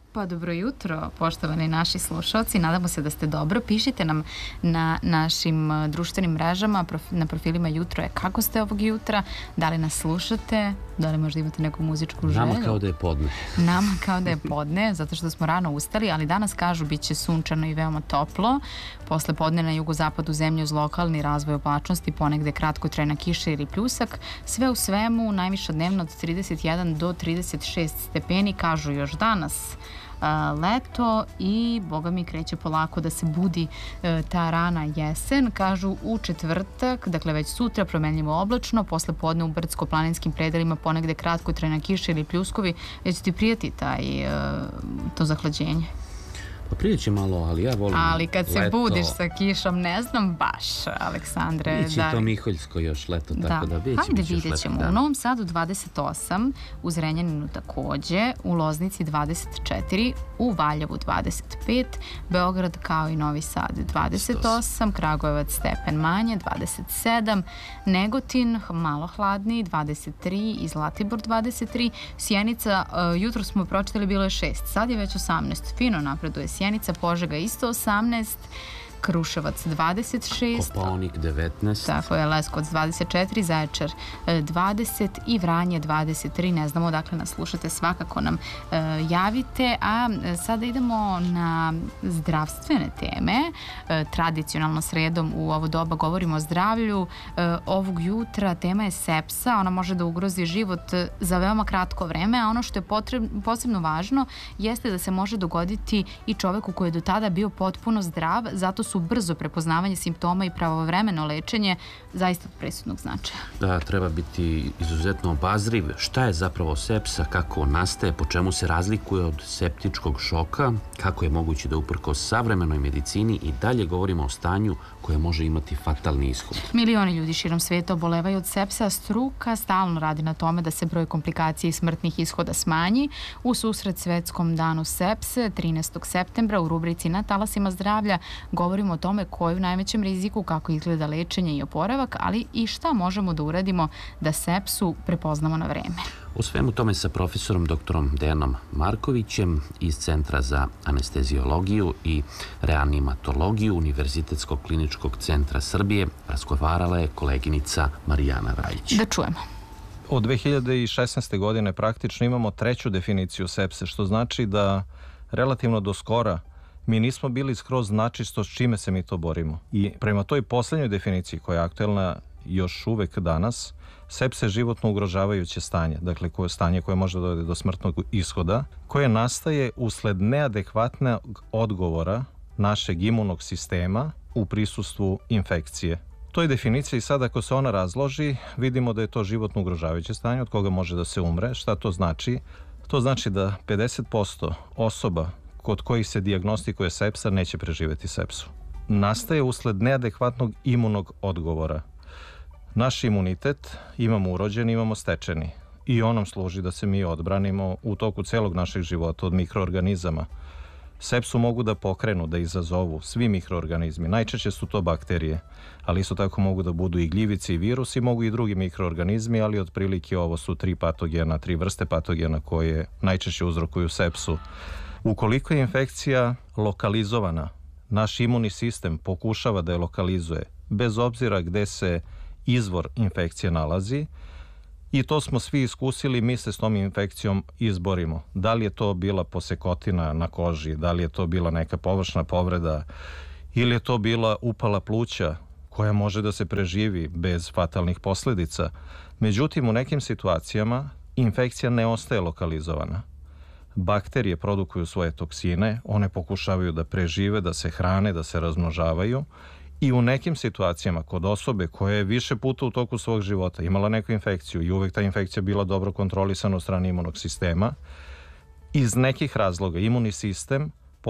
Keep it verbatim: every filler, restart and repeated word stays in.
Pa dobro jutro, poštovani naši slušalci. Nadamo se da ste dobro. Pišite nam na našim društvenim mrežama, na profilima Jutro je kako ste ovog jutra, da li nas slušate, da li možda imate neku muzičku želju. Nama kao da je podne. Nama kao da je podne, zato što smo rano ustali, ali danas kažu bit će sunčano i veoma toplo. Posle podne na jugozapadu zemlje uz lokalni razvoj oblačnosti, ponegde kratkotrajna kiša ili pljusak. Sve u svemu, najviša dnevno od trideset jedan do trideset šest stepeni, kažu još danas leto i boga mi kreće polako da se budi ta rana jesen. Kažu u četvrtak, dakle već sutra promenljivo oblačno, posle podne u brdsko-planinskim predelima ponegde kratkotrajna kiša ili pljuskovi. Već ti prijeti taj, to zahlađenje? Pa prijeće malo, ali ja volim Ali kad se leto. budiš sa kišom, ne znam baš, Aleksandre. Biće da... to Miholjsko još leto, da. tako da biće. Hajde vidjet ćemo. U Novom Sadu dvadeset osam, u Zrenjaninu takođe, u Loznici dvadeset četiri, u Valjevu dvadeset pet, Beograd kao i Novi Sad dvadeset osam, Kragujevac stepen manje dvadeset sedam, Negotin malo hladniji dvadeset tri i Zlatibor dvadeset tri, Sjenica, uh, jutro smo pročitali bilo je šest, sad je već osamnaest, fino napreduje Sjenica, Požega isto osamnaest, Kruševac dvadeset šest, Kopaonik devetnaest, tako je, Leskovac dvadeset četiri, Zaječar dvadeset i Vranje dvadeset tri. Ne znamo odakle nas slušate, svakako nam e, javite. A sada idemo na zdravstvene teme. E, tradicionalno sredom u ovo doba govorimo o zdravlju. E, ovog jutra tema je sepsa. Ona može da ugrozi život za veoma kratko vreme, a ono što je potrebno, posebno važno jeste da se može dogoditi i čoveku koji je do tada bio potpuno zdrav. Zato su brzo prepoznavanje simptoma i pravovremeno lečenje zaista od presudnog značaja. Da, treba biti izuzetno obazriv. Šta je zapravo sepsa, kako nastaje, po čemu se razlikuje od septičkog šoka, kako je moguće da uprkos savremenoj medicini i dalje govorimo o stanju koje može imati fatalni ishod. Milioni ljudi širom sveta obolevaju od sepsa, struka stalno radi na tome da se broj komplikacija i smrtnih ishoda smanji. U susret Svetskom danu sepse, trinaestog septembra, u rubrici Na talasima zdravlja govorimo o tome ko je u najvećem riziku, kako izgleda lečenje i oporavak, ali i šta možemo da uradimo da sepsu prepoznamo na vreme. O svemu tome sa profesorom doktorom Dejanom Markovićem iz Centra za anesteziologiju i reanimatologiju Univerzitetskog kliničkog centra Srbije razgovarala je koleginica Marijana Rajić. Da čujemo. Od dve hiljade šesnaeste. godine praktično imamo treću definiciju sepse, što znači da relativno do skora mi nismo bili skroz načisto s čime se mi to borimo. I prema toj poslednjoj definiciji koja je aktuelna još uvek danas, sepsa je životno ugrožavajuće stanje, dakle koje stanje koje može dovesti do smrtnog ishoda, koje nastaje usled neadekvatnog odgovora našeg imunog sistema u prisustvu infekcije. To je definicija i sad ako se ona razloži, vidimo da je to životno ugrožavajuće stanje od koga može da se umre. Šta to znači? To znači da pedeset posto osoba kod kojih se dijagnostikuje sepsa neće preživeti sepsu. Nastaje usled neadekvatnog imunog odgovora. Naš imunitet imamo urođeni, imamo stečeni i on nam služi da se mi odbranimo u toku celog našeg života od mikroorganizama. Sepsu mogu da pokrenu, da izazovu svi mikroorganizmi. Najčešće su to bakterije, ali isto tako mogu da budu i gljivice i virusi, mogu i drugi mikroorganizmi, ali otprilike ovo su tri patogena, tri vrste patogena koje najčešće uzrokuju sepsu. Ukoliko je infekcija lokalizovana, naš imunni sistem pokušava da je lokalizuje, bez obzira gde se izvor infekcije nalazi, i to smo svi iskusili, mi se s tom infekcijom izborimo. Da li je to bila posekotina na koži, da li je to bila neka površna povreda ili je to bila upala pluća koja može da se preživi bez fatalnih posledica. Međutim, u nekim situacijama infekcija ne ostaje lokalizovana. Bakterije produkuju svoje toksine, one pokušavaju da prežive, da se hrane, da se razmnožavaju i u nekim situacijama kod osobe koja je više puta u toku svog života imala neku infekciju i uvek ta infekcija bila dobro kontrolisana od strane imunog sistema, iz nekih razloga imunni sistem